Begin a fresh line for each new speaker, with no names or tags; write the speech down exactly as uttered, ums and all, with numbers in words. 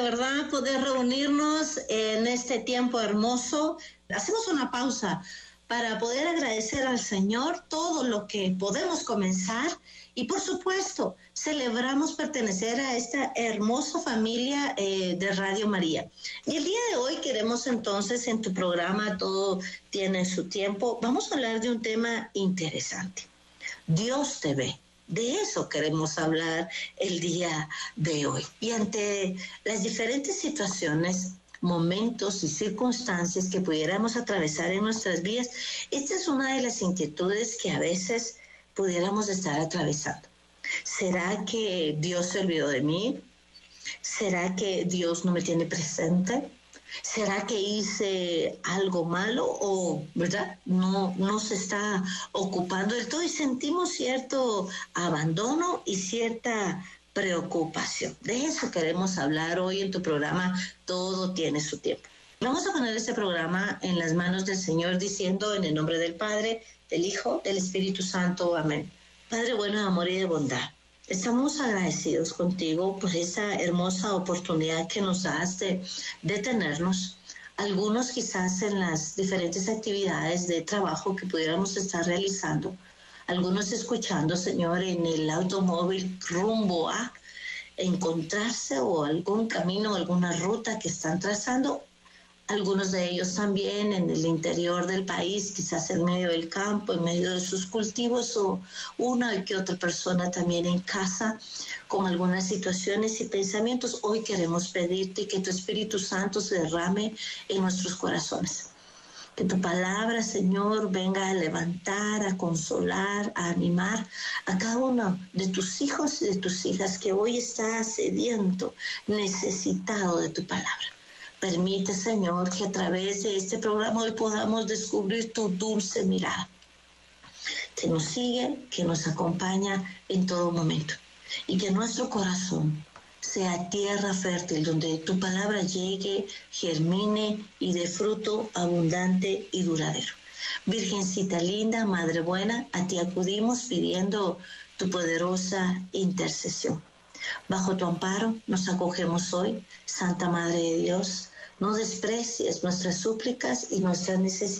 verdad, poder reunirnos en este tiempo hermoso. Hacemos una pausa para poder agradecer al Señor todo lo que podemos comenzar y, por supuesto, celebramos pertenecer a esta hermosa familia eh, de Radio María. Y el día de hoy queremos entonces, en tu programa Todo tiene su tiempo, vamos a hablar de un tema interesante. Dios te ve. De eso queremos hablar el día de hoy. Y ante las diferentes situaciones, momentos y circunstancias que pudiéramos atravesar en nuestras vidas, esta es una de las inquietudes que a veces pudiéramos estar atravesando. ¿Será que Dios se olvidó de mí? ¿Será que Dios no me tiene presente? ¿Será que hice algo malo o, verdad, no, no se está ocupando del todo y sentimos cierto abandono y cierta preocupación? De eso queremos hablar hoy en tu programa Todo tiene su tiempo. Vamos a poner este programa en las manos del Señor diciendo en el nombre del Padre, del Hijo, del Espíritu Santo. Amén. Padre bueno, de amor y de bondad, estamos agradecidos contigo por esa hermosa oportunidad que nos das de detenernos, algunos quizás en las diferentes actividades de trabajo que pudiéramos estar realizando, algunos escuchando, Señor, en el automóvil rumbo a encontrarse o algún camino, alguna ruta que están trazando, algunos de ellos también en el interior del país, quizás en medio del campo, en medio de sus cultivos, o una y que otra persona también en casa con algunas situaciones y pensamientos. Hoy queremos pedirte que tu Espíritu Santo se derrame en nuestros corazones. Que tu palabra, Señor, venga a levantar, a consolar, a animar a cada uno de tus hijos y de tus hijas que hoy está sediento, necesitado de tu palabra. Permite, Señor, que a través de este programa hoy podamos descubrir tu dulce mirada, que nos sigue, que nos acompaña en todo momento, y que nuestro corazón sea tierra fértil donde tu palabra llegue, germine y dé fruto abundante y duradero. Virgencita linda, Madre buena, a ti acudimos pidiendo tu poderosa intercesión. Bajo tu amparo nos acogemos hoy, Santa Madre de Dios. No desprecies nuestras súplicas y nuestras necesidades.